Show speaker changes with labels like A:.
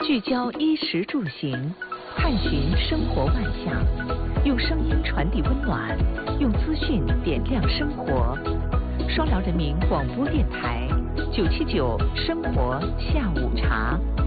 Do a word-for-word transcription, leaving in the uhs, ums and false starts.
A: 聚焦衣食住行，探寻生活万象，用声音传递温暖，用资讯点亮生活。双辽人民广播电台九七九生活下午茶。